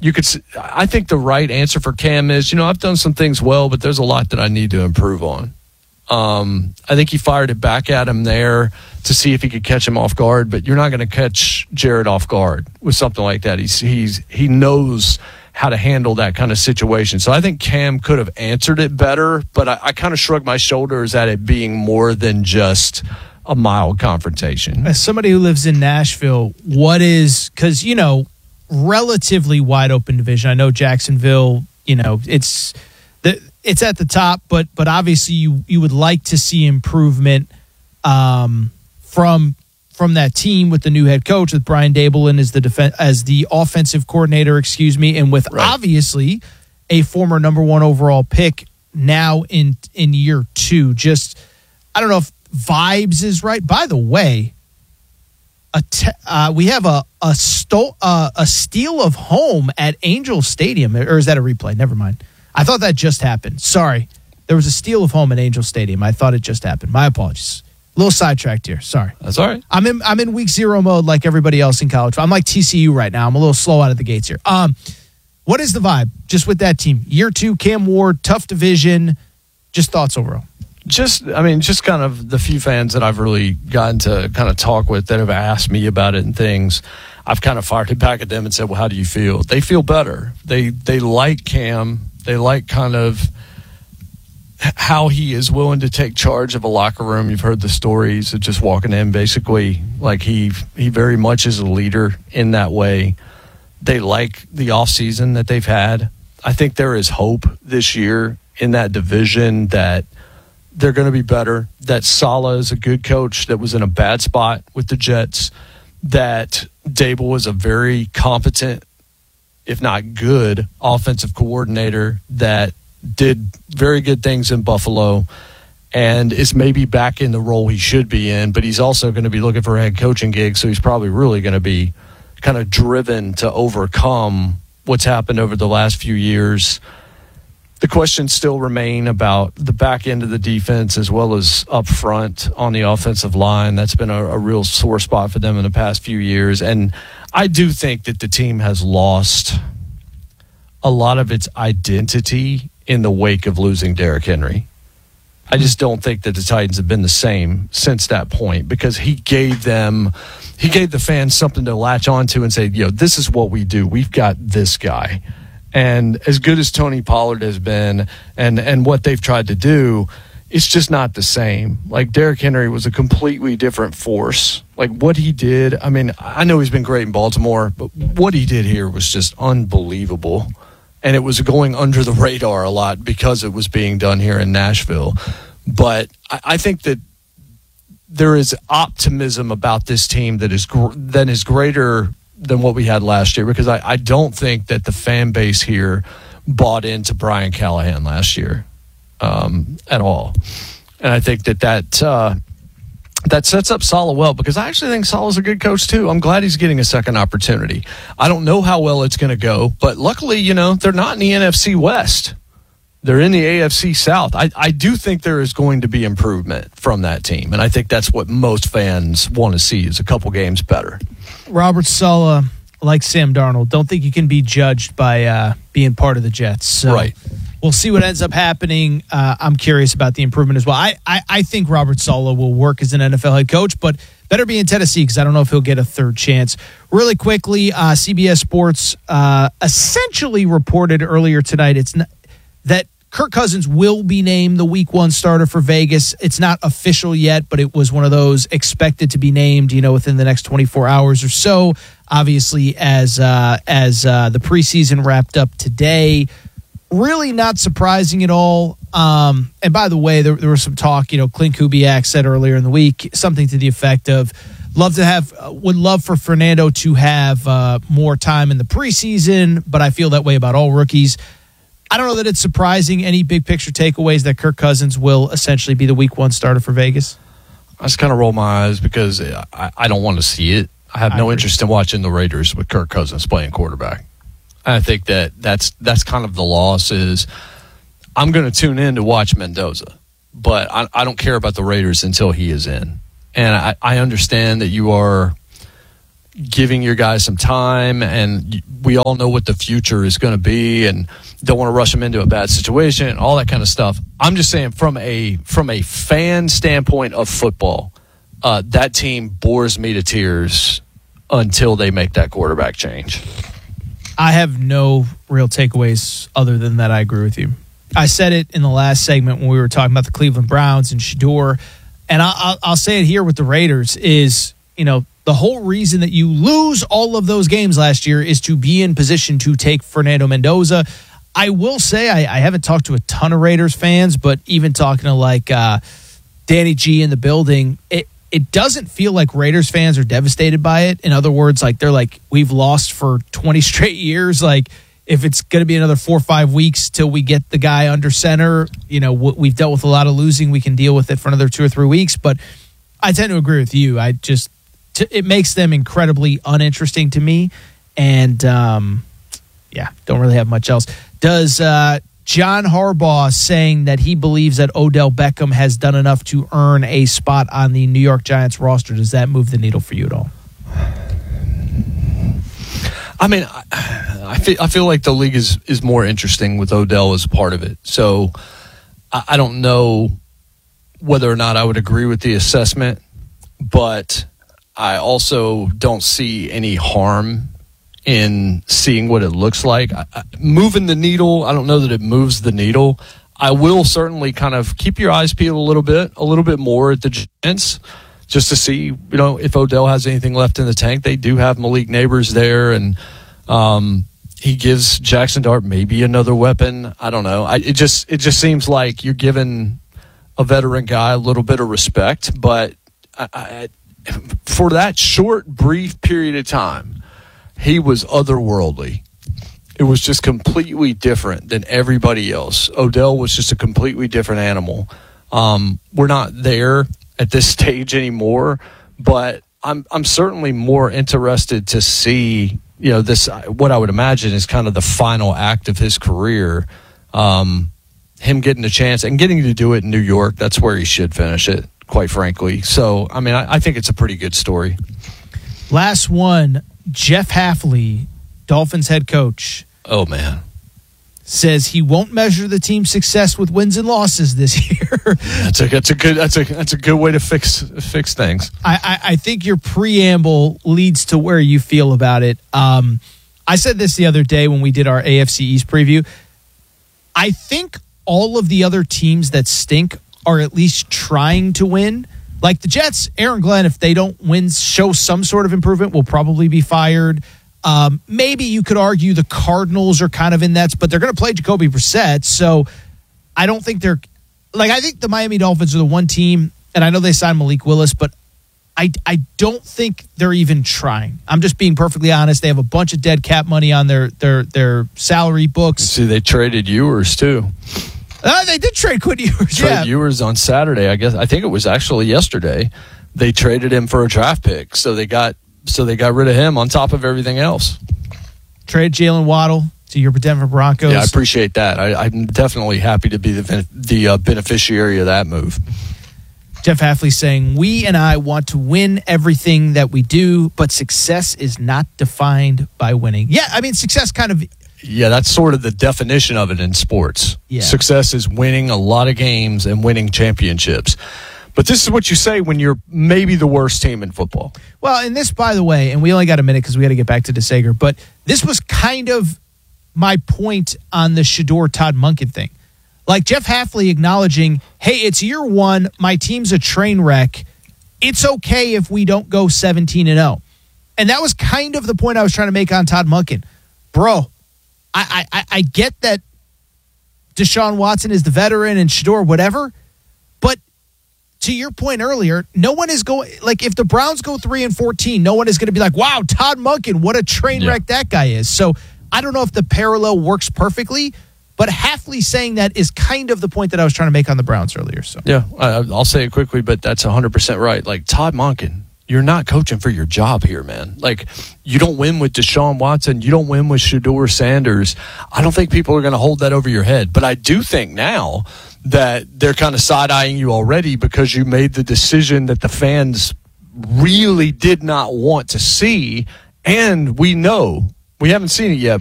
I think the right answer for Cam is, I've done some things well, but there's a lot that I need to improve on. I think he fired it back at him there to see if he could catch him off guard, but you're not going to catch Jared off guard with something like that. He knows how to handle that kind of situation. So I think Cam could have answered it better, but I kind of shrugged my shoulders at it being more than just a mild confrontation. As somebody who lives in Nashville, because, relatively wide open division. I know Jacksonville, it's at the top, but obviously you would like to see improvement from that team with the new head coach, with Brian Daboll as the offensive coordinator, and with obviously a former number 1 overall pick now in year 2. Just, I don't know if vibes is right. By the way, we have a steal of home at Angel Stadium, or is that a replay? Never mind. I thought that just happened. Sorry. There was a steal of home at Angel Stadium. I thought it just happened. My apologies. A little sidetracked here. Sorry. That's all right. I'm in week 0 mode like everybody else in college. I'm like TCU right now. I'm a little slow out of the gates here. What is the vibe just with that team? Year 2, Cam Ward, tough division. Just thoughts overall. Just kind of the few fans that I've really gotten to kind of talk with that have asked me about it and things, I've kind of fired it back at them and said, well, how do you feel? They feel better. They like Cam. They like kind of how he is willing to take charge of a locker room. You've heard the stories of just walking in, basically, like he very much is a leader in that way. They like the offseason that they've had. I think there is hope this year in that division that they're going to be better, that Saleh is a good coach that was in a bad spot with the Jets, that Daboll was a very competent, if not good, offensive coordinator that did very good things in Buffalo and is maybe back in the role he should be in, but he's also going to be looking for a head coaching gig, so he's probably really going to be kind of driven to overcome what's happened over the last few years. The questions still remain about the back end of the defense as well as up front on the offensive line. That's been a real sore spot for them in the past few years. And I do think that the team has lost a lot of its identity in the wake of losing Derrick Henry. I just don't think that the Titans have been the same since that point, because he gave the fans something to latch onto and say, this is what we do. We've got this guy. And as good as Tony Pollard has been and what they've tried to do, it's just not the same. Like, Derrick Henry was a completely different force. Like, what he did, I know he's been great in Baltimore, but what he did here was just unbelievable. And it was going under the radar a lot because it was being done here in Nashville. But I think that there is optimism about this team that is greater than what we had last year, because I don't think that the fan base here bought into Brian Callahan last year at all. And I think that sets up Saleh well, because I actually think Saleh's a good coach too. I'm glad he's getting a second opportunity. I don't know how well it's going to go, but luckily, they're not in the NFC West. They're in the AFC South. I do think there is going to be improvement from that team, and I think that's what most fans want to see, is a couple games better. Robert Saleh, like Sam Darnold, don't think you can be judged by being part of the Jets. So right. We'll see what ends up happening. I'm curious about the improvement as well. I think Robert Saleh will work as an NFL head coach, but better be in Tennessee, because I don't know if he'll get a third chance. Really quickly, CBS Sports essentially reported earlier tonight that Kirk Cousins will be named the Week 1 starter for Vegas. It's not official yet, but it was one of those expected to be named, within the next 24 hours or so. Obviously, as the preseason wrapped up today, really not surprising at all. And by the way, there was some talk. Clint Kubiak said earlier in the week something to the effect of, would love for Fernando to have more time in the preseason, but I feel that way about all rookies. I don't know that it's surprising. Any big picture takeaways that Kirk Cousins will essentially be the Week 1 starter for Vegas? I just kind of roll my eyes because I don't want to see it. I have no interest in watching the Raiders with Kirk Cousins playing quarterback. I think that's kind of the loss. Is I'm going to tune in to watch Mendoza, but I don't care about the Raiders until he is in. And I understand that you are giving your guys some time, and we all know what the future is going to be, and don't want to rush them into a bad situation and all that kind of stuff. I'm just saying, from a fan standpoint of football, that team bores me to tears until they make that quarterback change. I have no real takeaways other than that I agree with you. I said it in the last segment when we were talking about the Cleveland Browns and Shedeur, and I'll say it here with the Raiders is, the whole reason that you lose all of those games last year is to be in position to take Fernando Mendoza. I will say I haven't talked to a ton of Raiders fans, but even talking to Danny G in the building, it doesn't feel like Raiders fans are devastated by it. In other words, they're like, we've lost for 20 straight years. If it's going to be another 4 or 5 weeks till we get the guy under center, we've dealt with a lot of losing. We can deal with it for another 2 or 3 weeks. But I tend to agree with you. It makes them incredibly uninteresting to me. And, don't really have much else. Does John Harbaugh saying that he believes that Odell Beckham has done enough to earn a spot on the New York Giants roster, does that move the needle for you at all? I mean, I feel like the league is more interesting with Odell as a part of it. So I don't know whether or not I would agree with the assessment, but I also don't see any harm in seeing what it looks like. Moving the needle, I don't know that it moves the needle. I will certainly kind of keep your eyes peeled a little bit more at the Giants, just to see, if Odell has anything left in the tank. They do have Malik Neighbors there, and he gives Jackson Dart maybe another weapon. I don't know. It just seems like you're giving a veteran guy a little bit of respect, but for that short, brief period of time, he was otherworldly. It was just completely different than everybody else. Odell was just a completely different animal. We're not there at this stage anymore, but I'm certainly more interested to see, this, what I would imagine is kind of the final act of his career. Him getting a chance and getting to do it in New York, that's where he should finish it, quite frankly. So, I mean, I think it's a pretty good story. Last one, Jeff Hafley, Dolphins head coach. Oh, man. Says he won't measure the team's success with wins and losses this year. That's a good way to fix things. I think your preamble leads to where you feel about it. I said this the other day when we did our AFC East preview. I think all of the other teams that stink are at least trying to win. Like the Jets, Aaron Glenn, if they don't win, show some sort of improvement, will probably be fired. Maybe you could argue the Cardinals are kind of in that, but they're going to play Jacoby Brissett. So I don't think they're I think the Miami Dolphins are the one team, and I know they signed Malik Willis, but I don't think they're even trying. I'm just being perfectly honest. They have a bunch of dead cap money on their salary books. See, they traded Ewers too. They did trade Quinn Ewers. Ewers on Saturday. I think it was actually yesterday. They traded him for a draft pick, so they got rid of him on top of everything else. Trade Jalen Waddle to your Denver Broncos. Yeah, I appreciate that. I'm definitely happy to be the beneficiary of that move. Jeff Hafley saying, we and I want to win everything that we do, but success is not defined by winning. Yeah, I mean, success kind of... Yeah, that's sort of the definition of it in sports. Yeah. Success is winning a lot of games and winning championships. But this is what you say when you're maybe the worst team in football. Well, and this, by the way, and we only got a minute because we got to get back to DeSager, but this was kind of my point on the Shedeur Todd Monken thing. Like Jeff Hafley acknowledging, hey, it's year one. My team's a train wreck. It's okay if we don't go 17-0. And that was kind of the point I was trying to make on Todd Monken. Bro, I get that Deshaun Watson is the veteran and Shedeur, whatever. But to your point earlier, no one is going, like if the Browns go 3-14, no one is going to be like, wow, Todd Monken, what a train wreck that guy is. So I don't know if the parallel works perfectly, but Hafley saying that is kind of the point that I was trying to make on the Browns earlier. So yeah, I'll say it quickly, but that's 100% right. Like Todd Monken, you're not coaching for your job here, man. Like you don't win with Deshaun Watson. You don't win with Shedeur Sanders. I don't think people are going to hold that over your head. But I do think now that they're kind of side-eyeing you already because you made the decision that the fans really did not want to see. And we know, we haven't seen it yet,